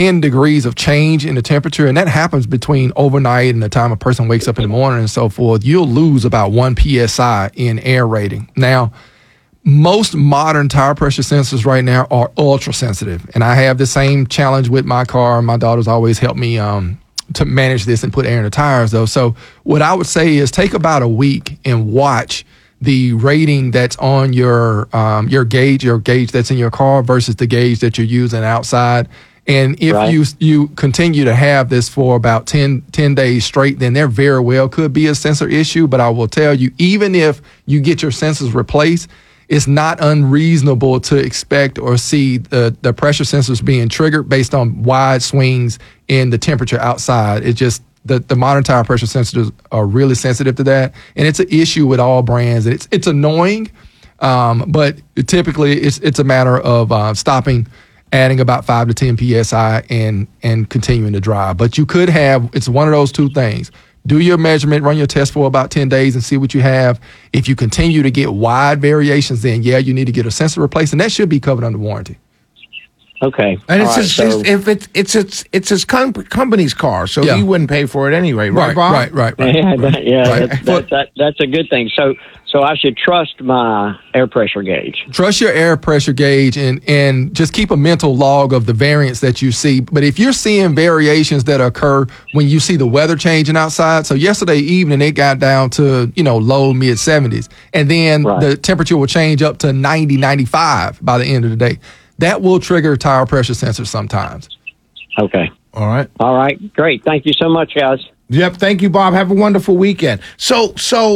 10 degrees of change in the temperature, and that happens between overnight and the time a person wakes up in the morning and so forth, you'll lose about 1 PSI in air rating. Now, most modern tire pressure sensors right now are ultra sensitive, and I have the same challenge with my car. My daughter's always helped me to manage this and put air in the tires, though. So what I would say is take about a week and watch the rating that's on your gauge that's in your car versus the gauge that you're using outside. And if you continue to have this for about 10 days straight, then there very well could be a sensor issue. But I will tell you, even if you get your sensors replaced, it's not unreasonable to expect or see the pressure sensors being triggered based on wide swings in the temperature outside. It just the modern tire pressure sensors are really sensitive to that, and it's an issue with all brands. It's annoying, but typically it's a matter of stopping, adding about 5 to 10 psi, and continuing to drive. But you could have, it's one of those two things. Do your measurement, run your test for about 10 days and see what you have. If you continue to get wide variations, then you need to get a sensor replaced, and that should be covered under warranty. Okay. And it's his company's car, so he wouldn't pay for it anyway, right, Bob? Right. That's a good thing. So I should trust my air pressure gauge. Trust your air pressure gauge and just keep a mental log of the variance that you see. But if you're seeing variations that occur when you see the weather changing outside, so yesterday evening it got down to, low mid 70s, and then the temperature will change up to 90, 95 by the end of the day. That will trigger tire pressure sensors sometimes. Okay. All right. Great. Thank you so much, guys. Yep. Thank you, Bob. Have a wonderful weekend. So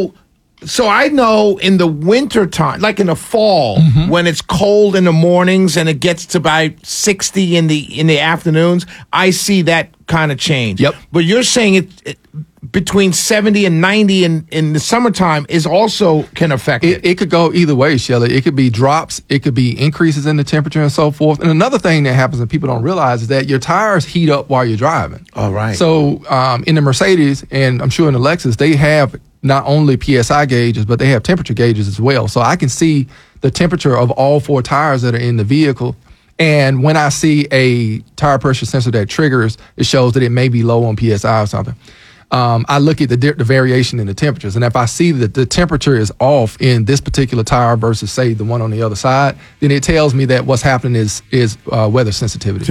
I know in the winter time, like in the fall, when it's cold in the mornings and it gets to about 60 in the afternoons, I see that kind of change. Yep. But you're saying it between 70 and 90 in the summertime is also can affect it. It could go either way, Shelley. It could be drops. It could be increases in the temperature and so forth. And another thing that happens that people don't realize is that your tires heat up while you're driving. All right. So in the Mercedes, and I'm sure in the Lexus, they have not only PSI gauges, but they have temperature gauges as well. So I can see the temperature of all 4 tires that are in the vehicle. And when I see a tire pressure sensor that triggers, it shows that it may be low on PSI or something. I look at the variation in the temperatures. And if I see that the temperature is off in this particular tire versus, say, the one on the other side, then it tells me that what's happening is weather sensitivity.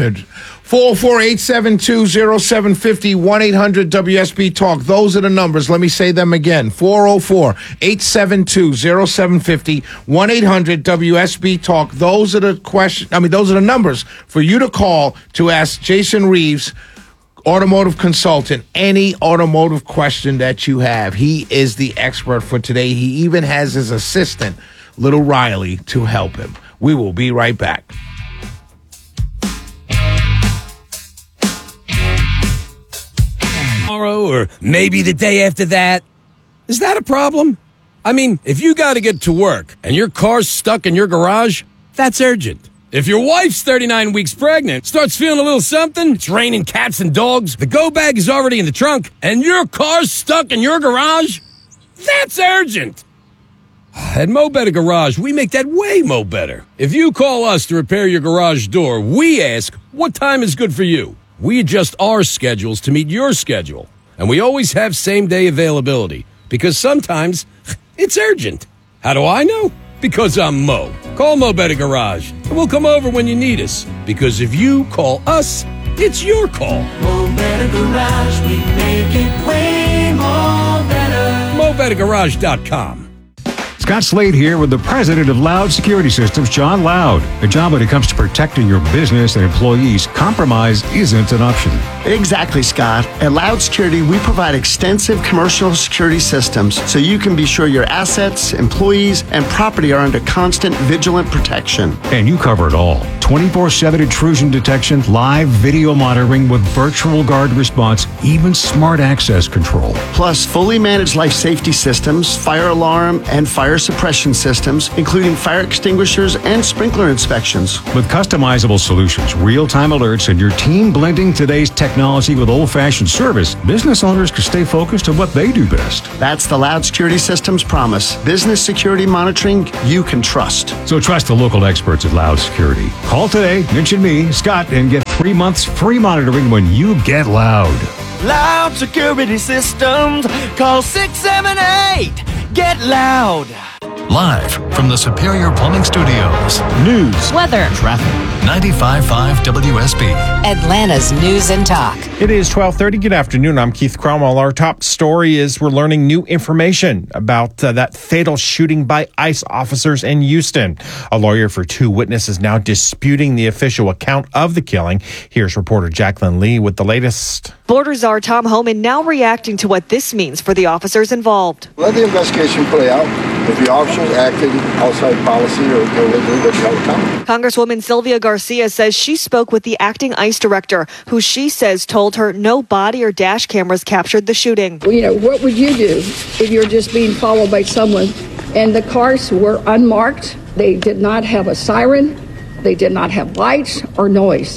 404-872-0750, 1-800-WSB-TALK. Those are the numbers. Let me say them again. 404-872-0750, 1-800-WSB-TALK. Those are the numbers for you to call to ask Jason Reeves, automotive consultant, any automotive question that you have. He is the expert for today. He even has his assistant, Little Riley, to help him. We will be right back. Tomorrow or maybe the day after that. Is that a problem? I mean, if you got to get to work and your car's stuck in your garage, that's urgent. If your wife's 39 weeks pregnant, starts feeling a little something, it's raining cats and dogs, the go bag is already in the trunk, and your car's stuck in your garage, that's urgent. At Mo Better Garage, we make that way mo better. If you call us to repair your garage door, we ask, what time is good for you? We adjust our schedules to meet your schedule. And we always have same-day availability, because sometimes it's urgent. How do I know? Because I'm Mo. Call Mo Better Garage, and we'll come over when you need us. Because if you call us, it's your call. Mo Better Garage, we make it way more better. MoBetterGarage.com. Scott Slade here with the president of Loud Security Systems, John Loud. A job when it comes to protecting your business and employees, compromise isn't an option. Exactly, Scott. At Loud Security, we provide extensive commercial security systems so you can be sure your assets, employees, and property are under constant vigilant protection. And you cover it all. 24/7 intrusion detection, live video monitoring with virtual guard response, even smart access control. Plus, fully managed life safety systems, fire alarm, and fire suppression systems, including fire extinguishers and sprinkler inspections. With customizable solutions, real-time alerts, and your team blending today's technology with old-fashioned service, business owners can stay focused on what they do best. That's the Loud Security Systems promise. Business security monitoring you can trust. So trust the local experts at Loud Security. Call today, mention me, Scott, and get 3 months free monitoring when you get Loud. Loud Security Systems. Call 678-GET-LOUD. Live from the Superior Plumbing Studios. News, weather, traffic. 95.5 WSB. Atlanta's News and Talk. It is 12:30. Good afternoon. I'm Keith Cromwell. Our top story is we're learning new information about that fatal shooting by ICE officers in Houston. A lawyer for 2 witnesses now disputing the official account of the killing. Here's reporter Jacqueline Lee with the latest. Border Czar Tom Homan now reacting to what this means for the officers involved. Let the investigation play out. If the officers acted outside policy or illegally, they should have time. Congresswoman Sylvia Garcia says she spoke with the acting ICE director, who she says told her no body or dash cameras captured the shooting. Well, what would you do if you're just being followed by someone? And the cars were unmarked. They did not have a siren. They did not have lights or noise.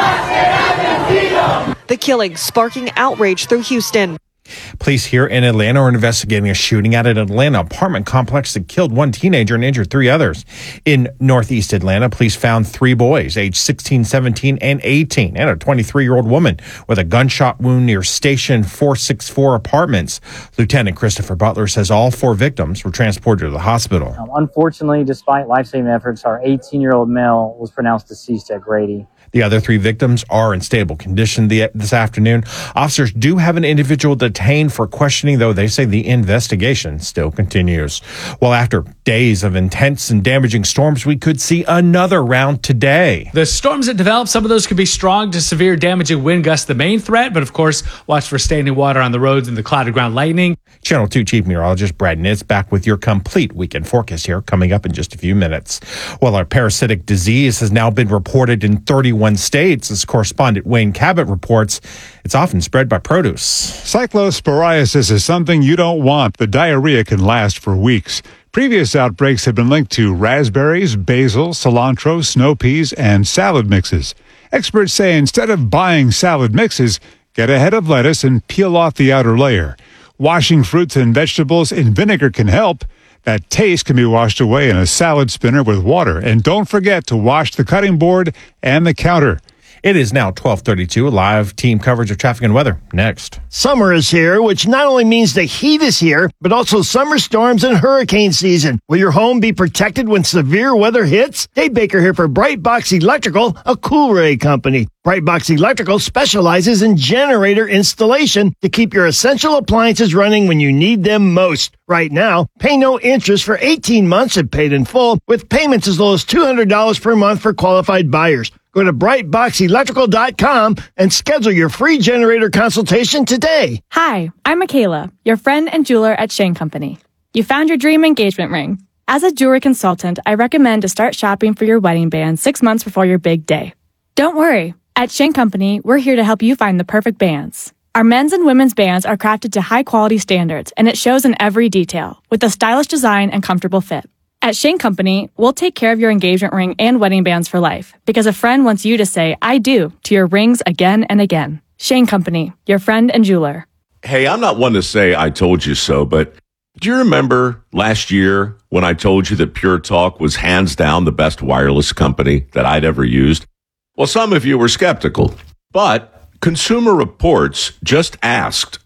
The killing sparking outrage through Houston. Police here in Atlanta are investigating a shooting at an Atlanta apartment complex that killed 1 teenager and injured 3 others. In Northeast Atlanta, police found 3 boys, aged 16, 17, and 18, and a 23-year-old woman with a gunshot wound near Station 464 Apartments. Lieutenant Christopher Butler says all 4 victims were transported to the hospital. Unfortunately, despite life-saving efforts, our 18-year-old male was pronounced deceased at Grady. The other 3 victims are in stable condition this afternoon. Officers do have an individual detained for questioning, though they say the investigation still continues. Well, after days of intense and damaging storms, we could see another round today. The storms that develop, some of those could be strong to severe damaging wind gusts, the main threat, but of course, watch for standing water on the roads and the clouded ground lightning. Channel 2 Chief Meteorologist Brad Nitz back with your complete weekend forecast here coming up in just a few minutes. Well, our parasitic disease has now been reported in 31 states. As correspondent Wayne Cabot reports, it's often spread by produce. Cyclosporiasis is something you don't want. The diarrhea can last for weeks. Previous outbreaks have been linked to raspberries, basil, cilantro, snow peas, and salad mixes. Experts say instead of buying salad mixes, get a head of lettuce and peel off the outer layer. Washing fruits and vegetables in vinegar can help. That taste can be washed away in a salad spinner with water. And don't forget to wash the cutting board and the counter. It is now 12:32. Live team coverage of traffic and weather. Next. Summer is here, which not only means the heat is here, but also summer storms and hurricane season. Will your home be protected when severe weather hits? Dave Baker here for Brightbox Electrical, a Coolray company. Brightbox Electrical specializes in generator installation to keep your essential appliances running when you need them most. Right now, pay no interest for 18 months and paid in full, with payments as low as $200 per month for qualified buyers. Go to brightboxelectrical.com and schedule your free generator consultation today. Hi, I'm Michaela, your friend and jeweler at Shane Company. You found your dream engagement ring. As a jewelry consultant, I recommend to start shopping for your wedding band 6 months before your big day. Don't worry. At Shane Company, we're here to help you find the perfect bands. Our men's and women's bands are crafted to high-quality standards, and it shows in every detail, with a stylish design and comfortable fit. At Shane Company, we'll take care of your engagement ring and wedding bands for life, because a friend wants you to say, I do, to your rings again and again. Shane Company, your friend and jeweler. Hey, I'm not one to say I told you so, but do you remember last year when I told you that Pure Talk was hands down the best wireless company that I'd ever used? Well, some of you were skeptical, but Consumer Reports just asked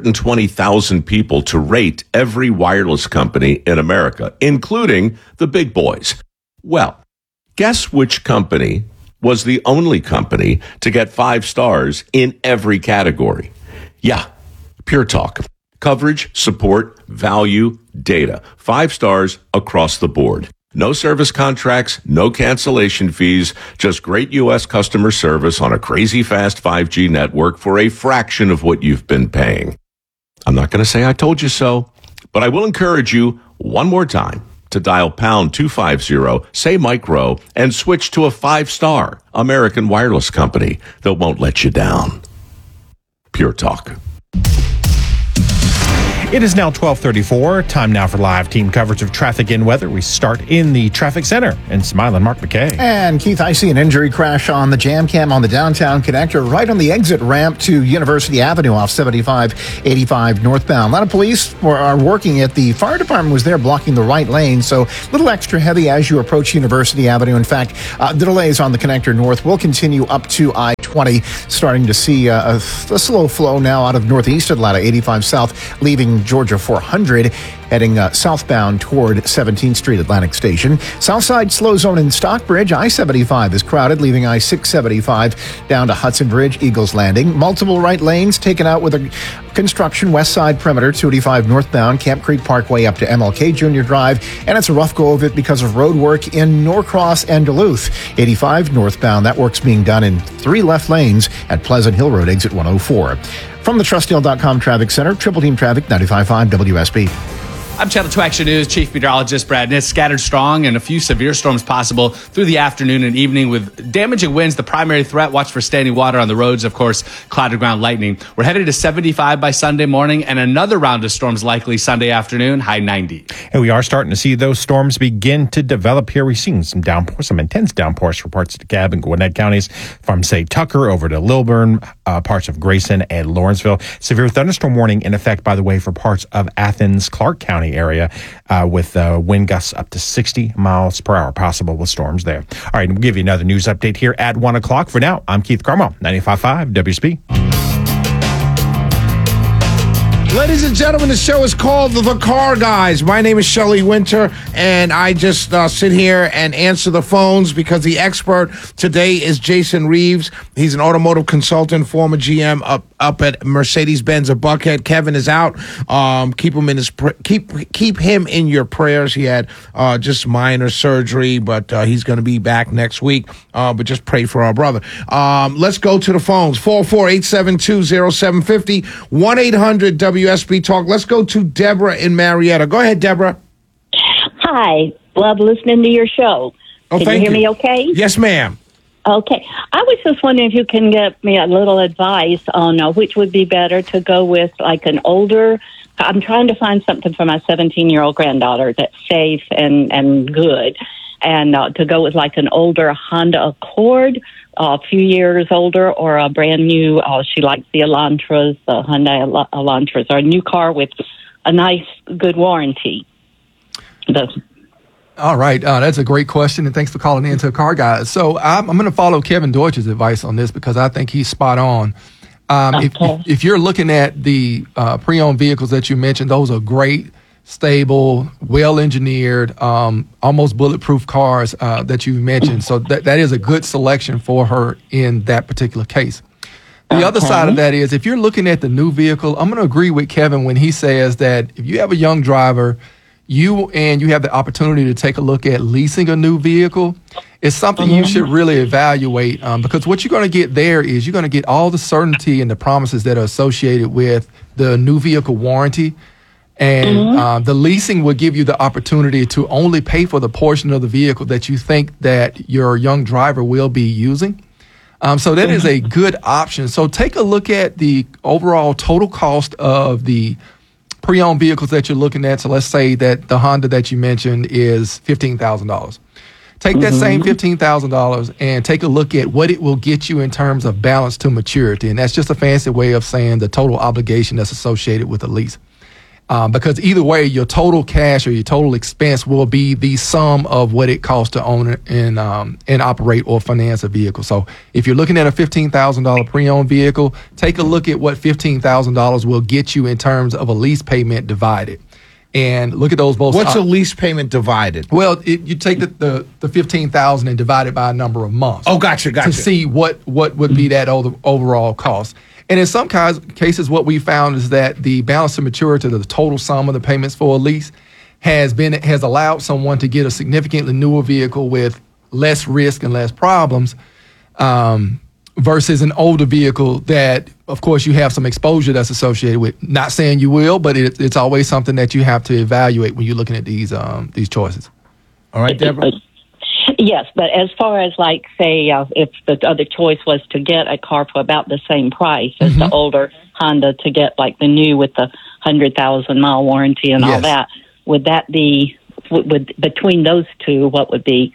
120,000 people to rate every wireless company in America, including the big boys. Well, guess which company was the only company to get 5 stars in every category? Yeah, Pure Talk. Coverage, support, value, data. 5 stars across the board. No service contracts, no cancellation fees, just great U.S. customer service on a crazy fast 5G network for a fraction of what you've been paying. I'm not going to say I told you so, but I will encourage you one more time to dial pound 250, say micro, and switch to a 5-star American wireless company that won't let you down. Pure Talk. It is now 12:34. Time now for live team coverage of traffic and weather. We start in the traffic center in Smiling Mark McKay. And Keith, I see an injury crash on the jam cam on the downtown connector right on the exit ramp to University Avenue off 75-85 northbound. A lot of police are working it. The fire department was there blocking the right lane, so a little extra heavy as you approach University Avenue. In fact, the delays on the connector north will continue up to I-20, starting to see a slow flow now out of northeast Atlanta, 85 south, leaving Georgia 400, heading southbound toward 17th Street Atlantic Station. Southside slow zone in Stockbridge. I-75 is crowded, leaving I-675 down to Hudson Bridge, Eagles Landing. Multiple right lanes taken out with a construction west side perimeter, 285 northbound, Camp Creek Parkway up to MLK Junior Drive. And it's a rough go of it because of road work in Norcross and Duluth. 85 northbound. That work's being done in 3 left lanes at Pleasant Hill Road, exit 104. From the TrustDeal.com Traffic Center, Triple Team Traffic, 95.5 WSB. I'm Channel 2 Action News Chief Meteorologist Brad Nitz. Scattered strong and a few severe storms possible through the afternoon and evening with damaging winds. The primary threat, watch for standing water on the roads, of course, clouded ground lightning. We're headed to 75 by Sunday morning and another round of storms likely Sunday afternoon, high 90. And we are starting to see those storms begin to develop here. We've seen some downpours, some intense downpours for parts of DeKalb and Gwinnett counties from, say, Tucker over to Lilburn, parts of Grayson and Lawrenceville. Severe thunderstorm warning in effect, by the way, for parts of Athens, Clark County area with wind gusts up to 60 miles per hour possible with storms there. All right, we'll give you another news update here at 1 o'clock. For now, I'm Keith Cromwell, 95.5 WSB. Ladies and gentlemen, the show is called The Car Guys. My name is Shelley Winter, and I just sit here and answer the phones because the expert today is Jason Reeves. He's an automotive consultant, former GM up at Mercedes-Benz of Buckhead. Kevin is out. Keep him in keep him in your prayers. He had just minor surgery, but he's going to be back next week. But just pray for our brother. Let's go to the phones. 448-720-750, 1-800-WSB Talk. Let's go to Deborah in Marietta. Go ahead, Deborah. Hi. Love listening to your show. Oh, can you hear me okay? Yes, ma'am. Okay. I was just wondering if you can get me a little advice on which would be better to go with, like an older. I'm trying to find something for my 17-year-old granddaughter that's safe and good. And to go with like an older Honda Accord, a few years older, or a brand new, she likes the Elantras, the Hyundai Elantras, or a new car with a nice, good warranty. All right. That's a great question, and thanks for calling in to Car Guys. So I'm going to follow Kevin Deutsch's advice on this because I think he's spot on. If you're looking at the pre-owned vehicles that you mentioned, those are great, stable, well-engineered, almost bulletproof cars that you've mentioned. So that is a good selection for her in that particular case. The other side of that is if you're looking at the new vehicle, I'm going to agree with Kevin when he says that if you have a young driver, you have the opportunity to take a look at leasing a new vehicle, it's something you should really evaluate because what you're going to get there is you're going to get all the certainty and the promises that are associated with the new vehicle warranty. And the leasing will give you the opportunity to only pay for the portion of the vehicle that you think that your young driver will be using. So that is a good option. So take a look at the overall total cost of the pre-owned vehicles that you're looking at. So let's say that the Honda that you mentioned is $15,000. Take that same $15,000 and take a look at what it will get you in terms of balance to maturity. And that's just a fancy way of saying the total obligation that's associated with a lease. Because either way, your total cash or your total expense will be the sum of what it costs to own and operate or finance a vehicle. So if you're looking at a $15,000 pre-owned vehicle, take a look at what $15,000 will get you in terms of a lease payment divided. And look at those both. What's a lease payment divided? Well, you take the $15,000 and divide it by a number of months. Oh, gotcha. To see what would be that overall cost. And in some cases, what we found is that the balance to maturity, the total sum of the payments for a lease, has allowed someone to get a significantly newer vehicle with less risk and less problems, versus an older vehicle that, of course, you have some exposure that's associated with. Not saying you will, but it's always something that you have to evaluate when you're looking at these choices. All right, Deborah. Yes, but as far as like, say, if the other choice was to get a car for about the same price as the older Honda, to get like the new with the 100,000-mile warranty and all Yes. that. Would that be, between those two, what would be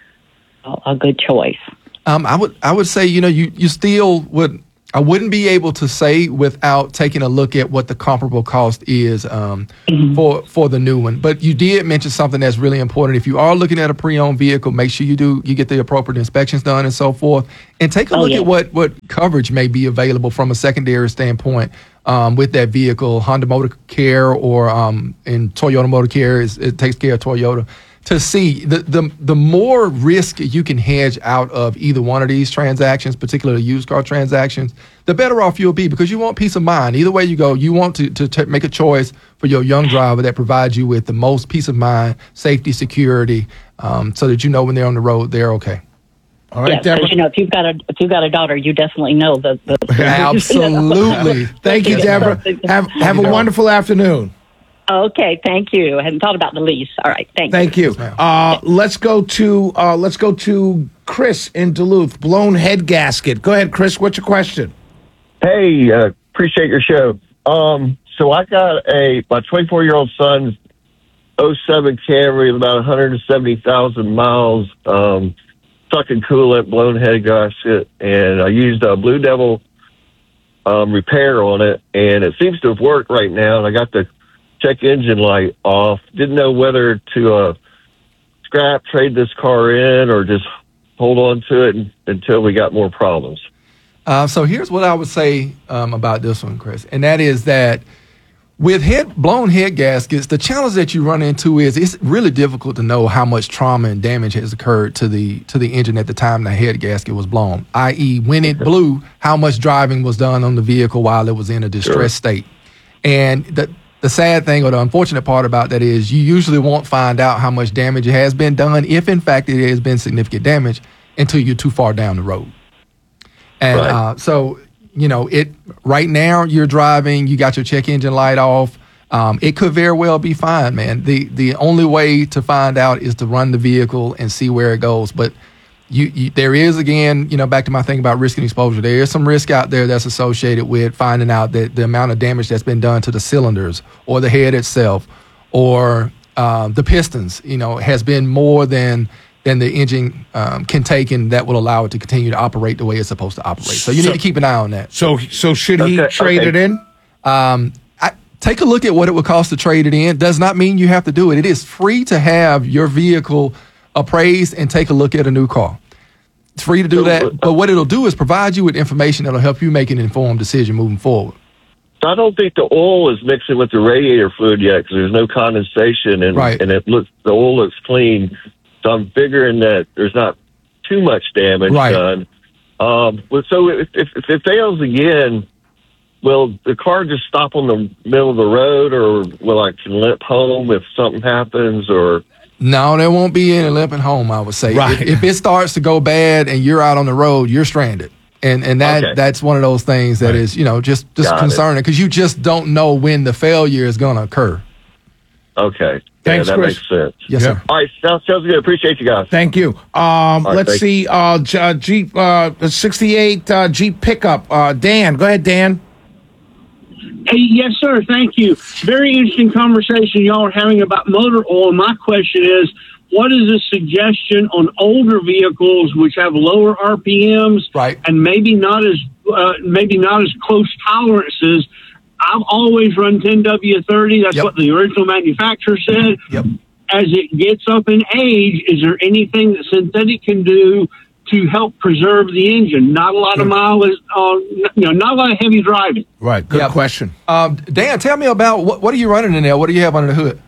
a good choice? I would say, you still would. I wouldn't be able to say without taking a look at what the comparable cost is for the new one. But you did mention something that's really important. If you are looking at a pre-owned vehicle, make sure you get the appropriate inspections done and so forth, and take a look at what coverage may be available from a secondary standpoint with that vehicle. Honda Motor Care or in Toyota Motor Care it takes care of Toyota. To see the more risk you can hedge out of either one of these transactions, particularly used car transactions, the better off you'll be, because you want peace of mind. Either way you go, you want to make a choice for your young driver that provides you with the most peace of mind, safety, security, so that when they're on the road, they're okay. All right, Yeah, Deborah. because if you've got a daughter, you definitely know the Absolutely. Thank you, Deborah. Have a wonderful afternoon. Okay, thank you. I hadn't thought about the lease. All right, thank you. Let's go to Chris in Duluth. Blown head gasket. Go ahead, Chris. What's your question? Hey, appreciate your show. So I got my 24-year-old son's 07 Camry with about 170,000 miles, sucking coolant, blown head gasket, and I used a Blue Devil repair on it, and it seems to have worked right now. And I got the check engine light off. Didn't know whether to trade this car in, or just hold on to it until we got more problems. So here's what I would say about this one, Chris, and that is that with blown head gaskets, the challenge that you run into is it's really difficult to know how much trauma and damage has occurred to the engine at the time the head gasket was blown, i.e. when it blew, how much driving was done on the vehicle while it was in a distressed state. And the sad thing, or the unfortunate part about that, is you usually won't find out how much damage has been done, if in fact it has been significant damage, until you're too far down the road. And so, right now you're driving, you got your check engine light off. It could very well be fine, man. The only way to find out is to run the vehicle and see where it goes. But there is, again, back to my thing about risk and exposure, there is some risk out there that's associated with finding out that the amount of damage that's been done to the cylinders or the head itself or the pistons, has been more than the engine can take, and that will allow it to continue to operate the way it's supposed to operate. So you need to keep an eye on that. So should he trade it in? Take a look at what it would cost to trade it in. Does not mean you have to do it. It is free to have your vehicle appraised and take a look at a new car. It's free to do that, but what it'll do is provide you with information that'll help you make an informed decision moving forward. I don't think the oil is mixing with the radiator fluid yet, because there's no condensation, and the oil looks clean. So I'm figuring that there's not too much damage done. So if it fails again, will the car just stop on the middle of the road, or will I can limp home if something happens, or? No, there won't be any limping home, I would say. If it starts to go bad and you're out on the road, you're stranded. And that's one of those things that is, just concerning, because you just don't know when the failure is going to occur. Okay. Thanks, that Chris. makes sense. Yes, sir. All right, sounds good. Appreciate you guys. Thank you. Let's see. Jeep 68 Jeep pickup. Dan, go ahead, Dan. Hey, yes, sir. Thank you. Very interesting conversation y'all are having about motor oil. My question is, what is a suggestion on older vehicles which have lower RPMs and maybe not as close tolerances? I've always run 10W30. That's what the original manufacturer said. As it gets up in age, is there anything that synthetic can do to help preserve the engine? Not a lot of mileage, not a lot of heavy driving. Right. Good question. Dan, tell me about what are you running in there? What do you have under the hood?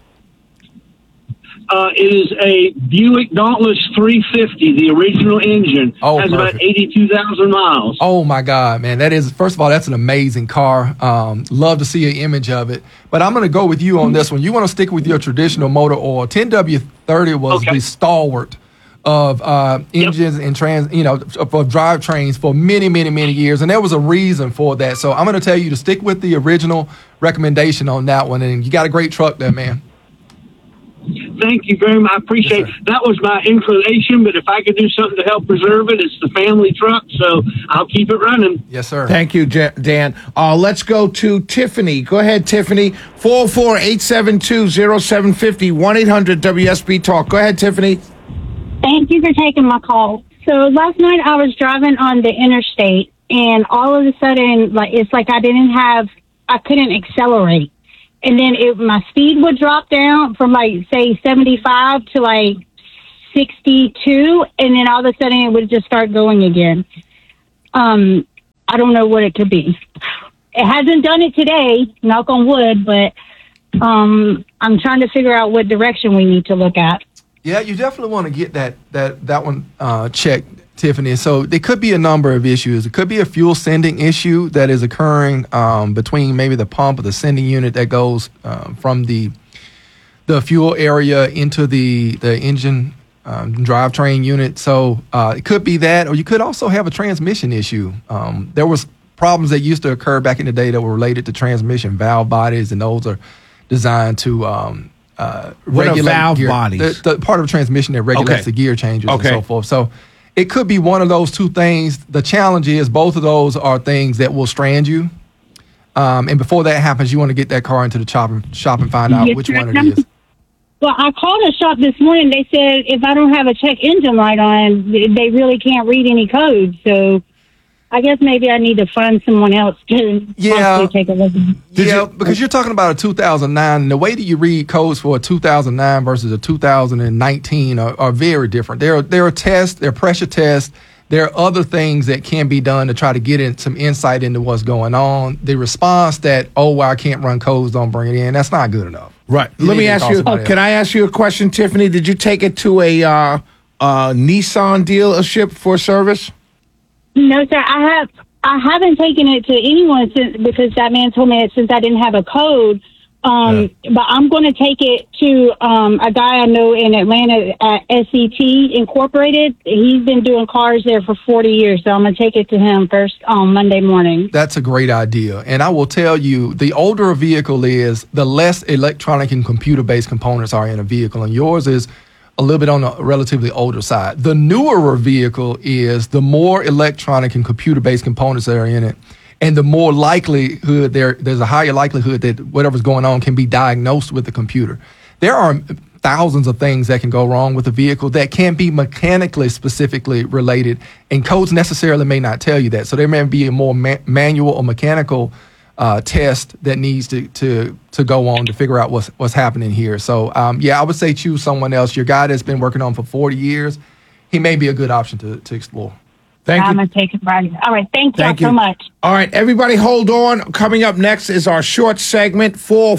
It is a Buick Dauntless 350, the original engine. Has about 82,000 miles. Oh, my God, man. That is, first of all, that's an amazing car. Love to see an image of it. But I'm going to go with you on this one. You want to stick with your traditional motor oil. 10W30 was the stalwart of engines and for drivetrains for many, many, many years. And there was a reason for that. So I'm going to tell you to stick with the original recommendation on that one. And you got a great truck there, man. Thank you very much. I appreciate it. That was my inclination, but if I could do something to help preserve it, it's the family truck, so I'll keep it running. Yes, sir. Thank you, Dan. Let's go to Tiffany. Go ahead, Tiffany. 404-872-0750, 1-800-WSB Talk. Go ahead, Tiffany. Thank you for taking my call. So last night I was driving on the interstate, and all of a sudden, it's like I couldn't accelerate. And then my speed would drop down from say 75 to 62, and then all of a sudden it would just start going again. I don't know what it could be. It hasn't done it today, knock on wood, but I'm trying to figure out what direction we need to look at. Yeah, you definitely want to get that one checked, Tiffany. So there could be a number of issues. It could be a fuel sending issue that is occurring between maybe the pump or the sending unit that goes from the fuel area into the engine drivetrain unit. So it could be that, or you could also have a transmission issue. There was problems that used to occur back in the day that were related to transmission valve bodies, and those are designed to regulate valve gear, bodies? the part of the transmission that regulates the gear changes and so forth. So it could be one of those two things. The challenge is both of those are things that will strand you. And before that happens, you want to get that car into the shop and find out which one it is. Well, I called a shop this morning. They said if I don't have a check engine light on, they really can't read any code. So I guess maybe I need to find someone else to possibly take a look. Because you're talking about a 2009, and the way that you read codes for a 2009 versus a 2019 are very different. There are tests, there are pressure tests, there are other things that can be done to try to get some insight into what's going on. The response that, I can't run codes, don't bring it in, that's not good enough. Right. Let me ask you, can I ask you a question, Tiffany? Did you take it to a Nissan dealership for service? No, sir. I haven't taken it to anyone because that man told me that since I didn't have a code. But I'm going to take it to a guy I know in Atlanta at SET Incorporated. He's been doing cars there for 40 years, so I'm going to take it to him first on Monday morning. That's a great idea. And I will tell you, the older a vehicle is, the less electronic and computer-based components are in a vehicle, and yours is a little bit on the relatively older side. The newer a vehicle is, the more electronic and computer-based components that are in it, and the more likelihood there's a higher likelihood that whatever's going on can be diagnosed with the computer. There are thousands of things that can go wrong with a vehicle that can be mechanically specifically related, and codes necessarily may not tell you that. So there may be a more manual or mechanical test that needs to go on to figure out what's happening here. So I would say choose someone else. Your guy that's been working on for 40 years, he may be a good option to explore. Thank you. I'm going to take it right. All right. Thank you so much. All right, everybody hold on. Coming up next is our short segment,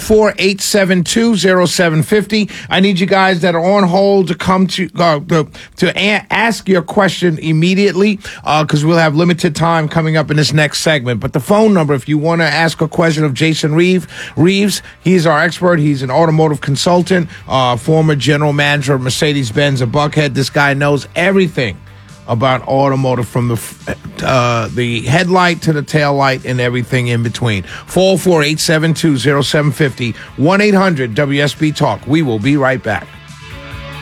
404-872-0750. I need you guys that are on hold to come to ask your question immediately because we'll have limited time coming up in this next segment. But the phone number, if you want to ask a question of Jason Reeves, he's our expert. He's an automotive consultant, former general manager of Mercedes-Benz of Buckhead. This guy knows everything about automotive, from the headlight to the tail light and everything in between. 404-872-0750, 1-800-WSB Talk. We will be right back.